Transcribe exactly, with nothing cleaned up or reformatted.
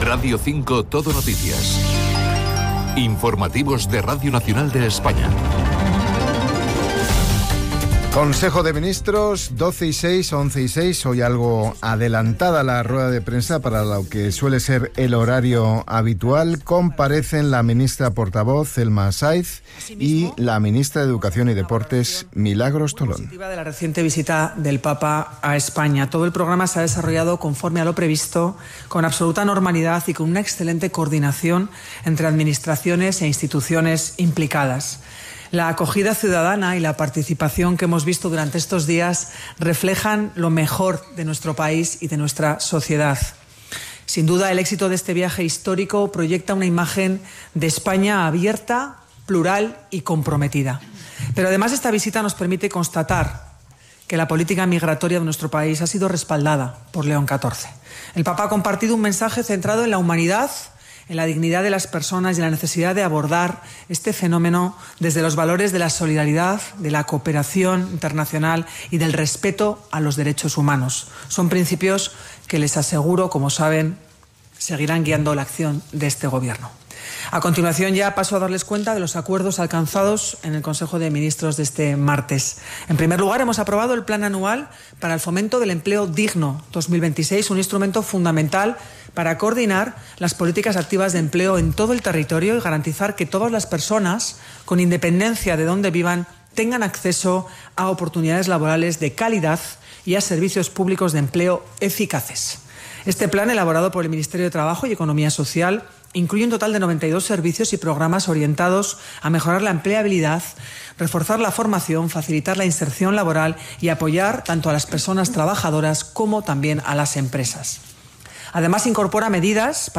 Radio cinco Todo Noticias. Informativos de Radio Nacional de España. Consejo de Ministros, doce y seis, once y seis, hoy algo adelantada la rueda de prensa para lo que suele ser el horario habitual. Comparecen la ministra portavoz, Elma Saiz, y la ministra de Educación y Deportes, Milagros Tolón. Positiva de la reciente visita del Papa a España. Todo el programa se ha desarrollado conforme a lo previsto, con absoluta normalidad y con una excelente coordinación entre administraciones e instituciones implicadas. La acogida ciudadana y la participación que hemos visto durante estos días reflejan lo mejor de nuestro país y de nuestra sociedad. Sin duda, el éxito de este viaje histórico proyecta una imagen de España abierta, plural y comprometida. Pero además esta visita nos permite constatar que la política migratoria de nuestro país ha sido respaldada por León catorce. El Papa ha compartido un mensaje centrado en la humanidad, en la dignidad de las personas y en la necesidad de abordar este fenómeno desde los valores de la solidaridad, de la cooperación internacional y del respeto a los derechos humanos. Son principios que les aseguro, como saben, seguirán guiando la acción de este Gobierno. A continuación ya paso a darles cuenta de los acuerdos alcanzados en el Consejo de Ministros de este martes. En primer lugar, hemos aprobado el Plan Anual para el Fomento del Empleo Digno dos mil veintiséis, un instrumento fundamental para coordinar las políticas activas de empleo en todo el territorio y garantizar que todas las personas, con independencia de dónde vivan, tengan acceso a oportunidades laborales de calidad y a servicios públicos de empleo eficaces. Este plan, elaborado por el Ministerio de Trabajo y Economía Social, incluye un total de noventa y dos servicios y programas orientados a mejorar la empleabilidad, reforzar la formación, facilitar la inserción laboral y apoyar tanto a las personas trabajadoras como también a las empresas. Además, incorpora medidas para